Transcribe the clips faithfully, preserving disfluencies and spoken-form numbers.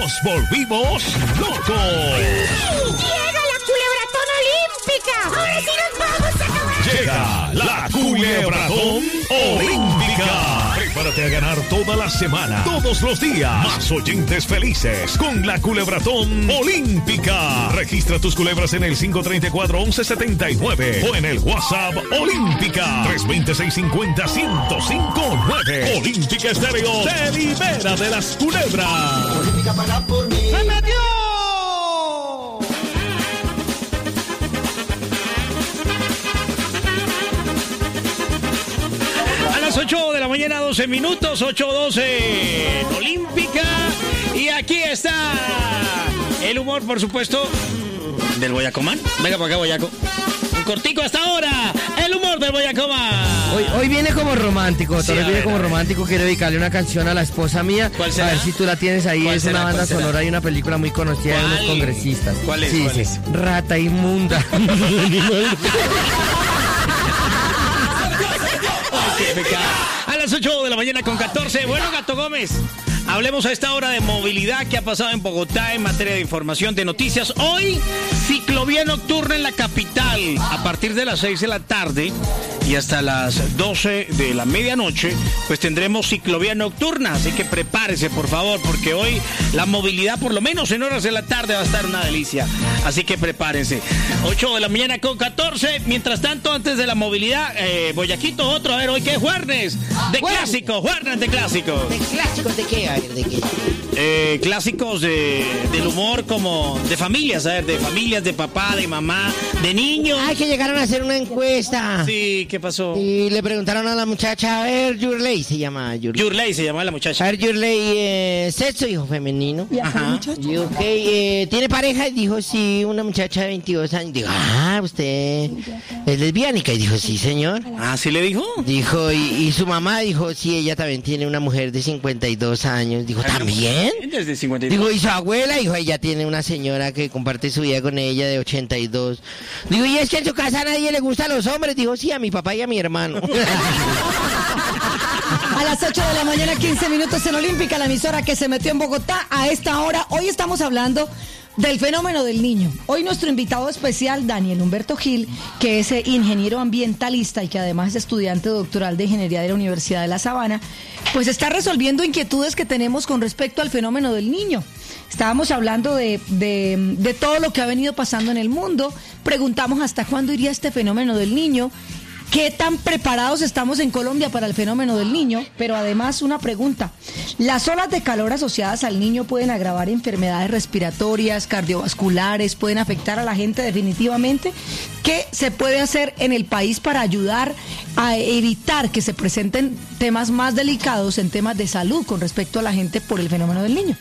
nos volvimos locos. ¡Llega la Culebratón Olímpica! ¡Ahora sí nos vamos a acabar! Llega la Culebratón Olímpica. Prepárate a ganar toda la semana, todos los días. Más oyentes felices con la Culebratón Olímpica. Registra tus culebras en el cinco tres cuatro, once setenta y nueve o en el WhatsApp Olímpica tres dos cero, seis cinco cero, uno cero cinco nueve. Olímpica Estéreo te libera de las culebras. Olímpica paga por mí. ¡Se metió! A las ocho de la mañana, doce minutos, ocho doce, Olímpica. Y aquí está el humor, por supuesto, del Boyacomán. Venga para acá, Boyaco. Un cortico hasta ahora, el humor del Boyacomán. Hoy, hoy viene como romántico, Sí, Torres a viene ver, como a ver. romántico. Quiero dedicarle una canción a la esposa mía. ¿Cuál será? A ver si tú la tienes ahí. ¿Cuál Es será? una banda ¿Cuál será? sonora y una película muy conocida de unos ¿Cuál? congresistas. ¿Cuál es? Sí, ¿Cuál dice, es? Rata inmunda. A las ocho de la mañana con catorce. Bueno, Gato Gómez, hablemos a esta hora de movilidad que ha pasado en Bogotá en materia de información, de noticias. Hoy, ciclovía nocturna en la capital. A partir de las seis de la tarde y hasta las doce de la medianoche, pues tendremos ciclovía nocturna. Así que prepárese, por favor, porque hoy la movilidad, por lo menos en horas de la tarde, va a estar una delicia. Así que prepárense. ocho de la mañana con catorce. Mientras tanto, antes de la movilidad, eh, Boyaquito, otro. A ver, hoy qué es jueves. De clásico, jueves de clásico. ¿De clásicos de qué? A ver, ¿de qué? Eh, clásicos de, del humor como de familias, a ver, de familias, de papá, de mamá, de niños. Ay, que llegaron a hacer una encuesta. Sí, ¿qué pasó? Y le preguntaron a la muchacha, a ver, Yurley se llama Yurley. Yurley se llama la A muchacha. ver, Yurley, eh, sexo, hijo femenino. Ajá. Y ok, eh, ¿tiene pareja? Y dijo, sí, una muchacha de veintidós años. Dijo, ah, usted es lesbiánica. Y dijo, sí, señor. Ah, ¿sí le dijo? Dijo, y, y su mamá dijo, sí, ella también tiene una mujer de cincuenta y dos años. Dijo, ¿también? Desde cincuenta y dos. Digo, ¿y su abuela? Dijo, ella tiene una señora que comparte su vida con ella de ochenta y dos. Digo, ¿y es que en su casa a nadie le gustan los hombres? Dijo, sí, a mi papá y a mi hermano. A las ocho de la mañana, quince minutos en Olímpica, la emisora que se metió en Bogotá a esta hora. Hoy estamos hablando del fenómeno del niño. Hoy nuestro invitado especial, Daniel Humberto Gil, que es eh, ingeniero ambientalista y que además es estudiante doctoral de ingeniería de la Universidad de La Sabana, pues está resolviendo inquietudes que tenemos con respecto al fenómeno del niño. Estábamos hablando de, de, de todo lo que ha venido pasando en el mundo. Preguntamos hasta cuándo iría este fenómeno del niño. ¿Qué tan preparados estamos en Colombia para el fenómeno del niño? Pero además una pregunta, ¿las olas de calor asociadas al niño pueden agravar enfermedades respiratorias, cardiovasculares, pueden afectar a la gente definitivamente? ¿Qué se puede hacer en el país para ayudar a evitar que se presenten temas más delicados en temas de salud con respecto a la gente por el fenómeno del niño?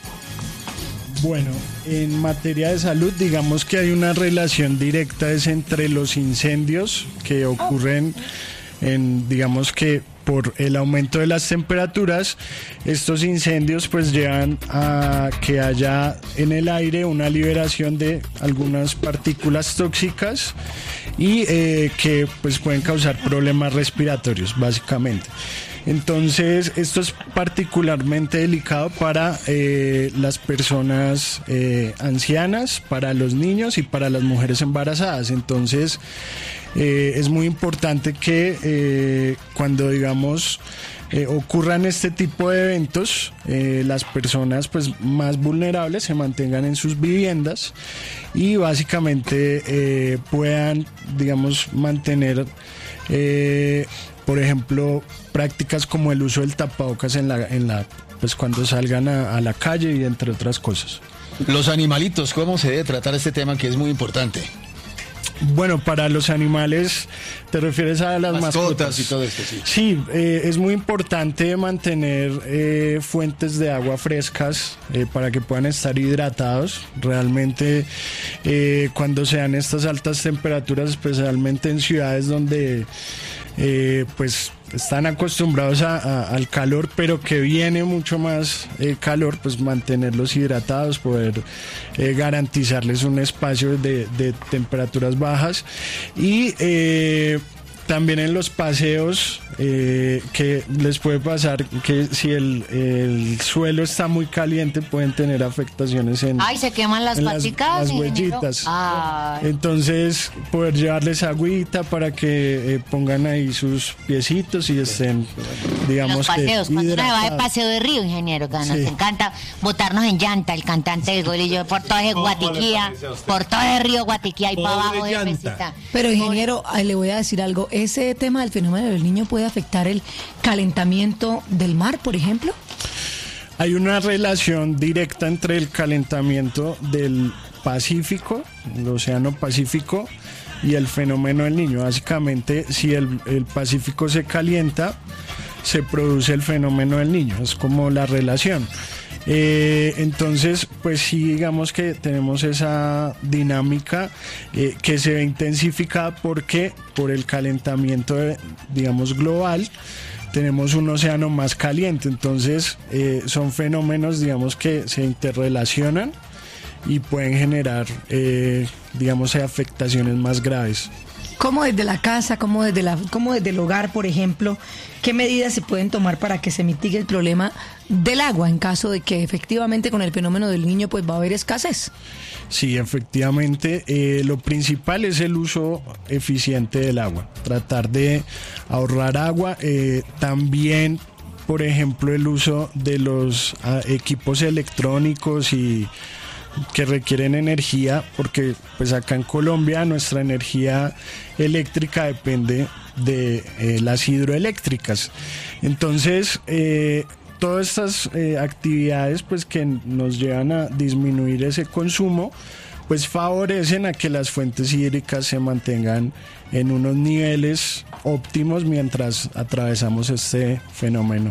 Bueno, en materia de salud, digamos que hay una relación directa es entre los incendios que ocurren en, digamos que por el aumento de las temperaturas, estos incendios pues llevan a que haya en el aire una liberación de algunas partículas tóxicas y eh, que pues pueden causar problemas respiratorios, básicamente. Entonces, esto es particularmente delicado para eh, las personas eh, ancianas, para los niños y para las mujeres embarazadas. Entonces, eh, es muy importante que eh, cuando, digamos, eh, ocurran este tipo de eventos, eh, las personas pues más vulnerables se mantengan en sus viviendas y básicamente eh, puedan, digamos, mantener... Eh, por ejemplo, prácticas como el uso del tapabocas en la, en la, pues cuando salgan a, a la calle y entre otras cosas. Los animalitos, ¿cómo se debe tratar este tema que es muy importante? Bueno, para los animales, ¿te refieres a las mascotas? Mascotas y todo esto, sí. Sí, eh, es muy importante mantener eh, fuentes de agua frescas eh, para que puedan estar hidratados. Realmente, eh, cuando sean estas altas temperaturas, especialmente en ciudades donde eh, pues están acostumbrados a, a, al calor, pero que viene mucho más eh, calor, pues mantenerlos hidratados, poder eh, garantizarles un espacio de, de temperaturas bajas y eh, también en los paseos, eh, que les puede pasar que si el, el suelo está muy caliente pueden tener afectaciones en, Ay, se queman las en paticas, las, las ingeniero. huellitas. Ay. Entonces, poder llevarles agüita para que eh, pongan ahí sus piecitos y estén, digamos, Los paseos, que cuando uno se va de hidratados. paseo de río, ingeniero, que nos Sí. encanta botarnos en llanta, el cantante de Gol y yo, por todo ese Guatiquía, por todo ese río Guatiquía y para abajo de Pesita. Pero ingeniero, ay, le voy a decir algo. ¿Ese tema del fenómeno del niño puede afectar el calentamiento del mar, por ejemplo? Hay una relación directa entre el calentamiento del Pacífico, el Océano Pacífico, y el fenómeno del niño. Básicamente, si el, el Pacífico se calienta, se produce el fenómeno del niño. Es como la relación. Eh, entonces, pues sí, digamos que tenemos esa dinámica eh, que se ve intensificada porque por el calentamiento, de, digamos, global, tenemos un océano más caliente. Entonces, eh, son fenómenos, digamos, que se interrelacionan y pueden generar, eh, digamos, afectaciones más graves. ¿Cómo desde la casa, cómo desde, la, cómo desde el hogar, por ejemplo, qué medidas se pueden tomar para que se mitigue el problema del agua en caso de que efectivamente con el fenómeno del niño pues va a haber escasez? Sí, efectivamente, eh, lo principal es el uso eficiente del agua, tratar de ahorrar agua, eh, también, por ejemplo, el uso de los ah, equipos electrónicos y que requieren energía, porque pues acá en Colombia nuestra energía eléctrica depende de eh, las hidroeléctricas. Entonces, eh, todas estas eh, actividades pues que nos llevan a disminuir ese consumo, pues favorecen a que las fuentes hídricas se mantengan en unos niveles óptimos mientras atravesamos este fenómeno.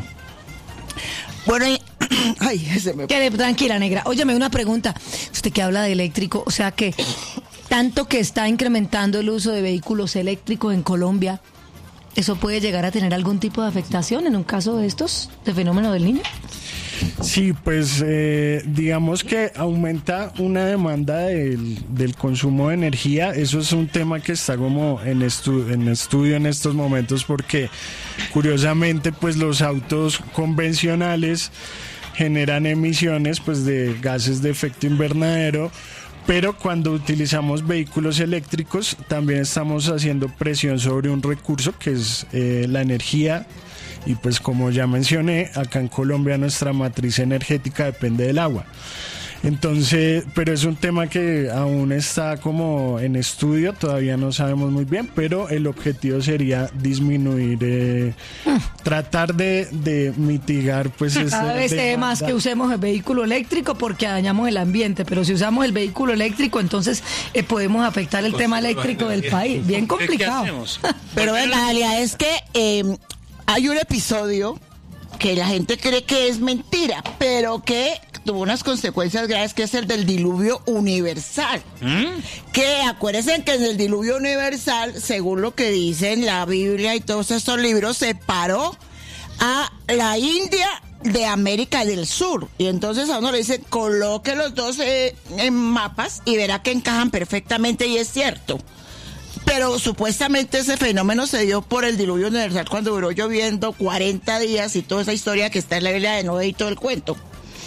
Bueno, y- ay, se me... Quede tranquila, negra. Óyeme, una pregunta. Usted que habla de eléctrico, o sea que tanto que está incrementando el uso de vehículos eléctricos en Colombia, ¿eso puede llegar a tener algún tipo de afectación en un caso de estos, de fenómeno del niño? Sí, pues eh, digamos que aumenta una demanda del, del consumo de energía. Eso es un tema que está como en, estu- en estudio en estos momentos porque curiosamente pues los autos convencionales generan emisiones pues de gases de efecto invernadero, pero cuando utilizamos vehículos eléctricos también estamos haciendo presión sobre un recurso que es eh, la energía. Y pues como ya mencioné, acá en Colombia nuestra matriz energética depende del agua. Entonces, pero es un tema que aún está como en estudio, todavía no sabemos muy bien, pero el objetivo sería disminuir, eh, tratar de, de mitigar pues este Cada vez se ve más que usemos el vehículo eléctrico porque dañamos el ambiente, pero si usamos el vehículo eléctrico, entonces eh, podemos afectar el tema eléctrico del país. Bien complicado. Pero ven, la realidad es que eh, hay un episodio que la gente cree que es mentira, pero que tuvo unas consecuencias graves, que es el del diluvio universal. ¿Mm? Que acuérdense que en el diluvio universal, según lo que dicen la Biblia y todos estos libros, separó a la India de América del Sur. Y entonces a uno le dicen, coloque los dos eh, en mapas y verá que encajan perfectamente, y es cierto. Pero supuestamente ese fenómeno se dio por el diluvio universal cuando duró lloviendo cuarenta días y toda esa historia que está en la Biblia de Noé y todo el cuento.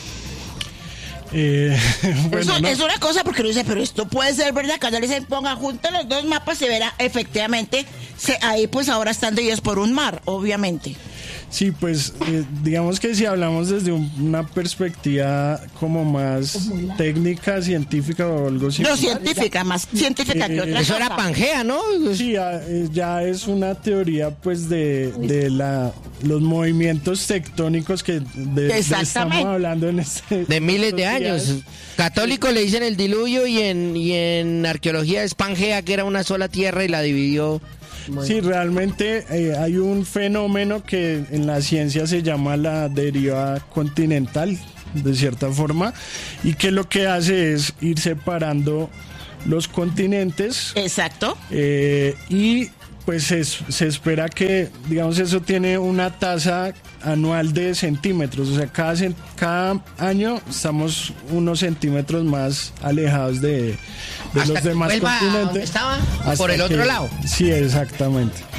Eh, bueno, Eso no. es una cosa porque uno dice, pero esto puede ser verdad. Cuando le dicen, ponga juntos los dos mapas, se verá efectivamente, se, ahí pues ahora están divididos por un mar, obviamente. Sí, pues eh, digamos que si hablamos desde un- una perspectiva como más técnica, científica o algo así. No científica, más científica que otra Eso cosa. era Pangea, ¿no? Sí, ya, eh, ya es una teoría pues de, de la los movimientos tectónicos que de, de estamos hablando en este De miles de estos días. años. Católicos le dicen el diluvio y en, y en arqueología es Pangea, que era una sola tierra y la dividió. Sí, realmente eh, hay un fenómeno que en la ciencia se llama la deriva continental, de cierta forma, y que lo que hace es ir separando los continentes. Exacto. Eh, y pues se, se espera que, digamos, eso tiene una tasa anual de centímetros, o sea, cada, cen- cada año estamos unos centímetros más alejados de, de Hasta los que demás vuelva a continentes. donde estaba, hasta por el otro que- lado. Sí, exactamente.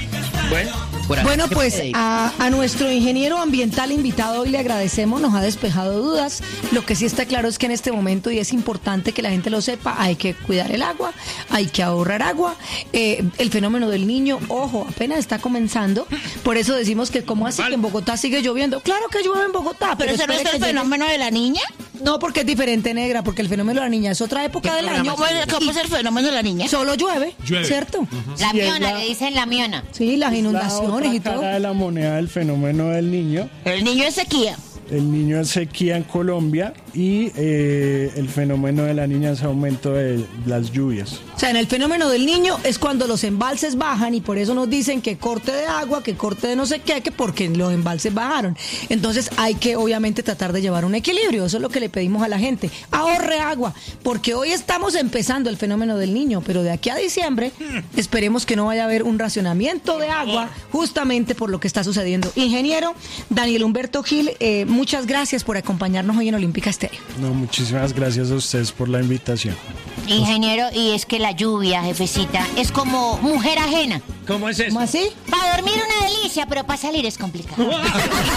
Bueno. Bueno, pues a, a nuestro ingeniero ambiental invitado hoy le agradecemos, nos ha despejado dudas. Lo que sí está claro es que en este momento, y es importante que la gente lo sepa, hay que cuidar el agua, hay que ahorrar agua. Eh, el fenómeno del niño, ojo, apenas está comenzando. Por eso decimos que como así que en Bogotá sigue lloviendo. Claro que llueve en Bogotá. ¿Pero eso no es el fenómeno de la niña? No, porque es diferente, negra, porque el fenómeno de la niña es otra época del año. ¿Cómo es, cómo es el fenómeno de la niña? Solo llueve, Llueve. ¿cierto? La Sí, es miona, la- le dicen la miona. Sí, las La inundaciones otra y todo. cara de la moneda del fenómeno del niño. El niño es sequía. El niño es sequía en Colombia y eh, el fenómeno de la niña es aumento de las lluvias. O sea, en el fenómeno del niño es cuando los embalses bajan y por eso nos dicen que corte de agua, que corte de no sé qué, que porque los embalses bajaron. Entonces hay que obviamente tratar de llevar un equilibrio, eso es lo que le pedimos a la gente. Ahorre agua, porque hoy estamos empezando el fenómeno del niño, pero de aquí a diciembre esperemos que no vaya a haber un racionamiento de agua justamente por lo que está sucediendo. Ingeniero Daniel Humberto Gil, eh, muchas gracias por acompañarnos hoy en Olímpica Estéreo. No, muchísimas gracias a ustedes por la invitación. Ingeniero, y es que la lluvia, jefecita, es como mujer ajena. ¿Cómo es eso? ¿Cómo así? Para dormir una delicia, pero para salir es complicado.